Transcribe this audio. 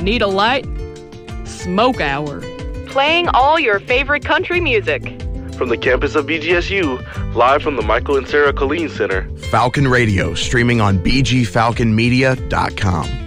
Need a light? Smoke Hour. Playing all your favorite country music. From the campus of BGSU, live from the Michael and Sarah Colleen Center. Falcon Radio, streaming on bgfalconmedia.com.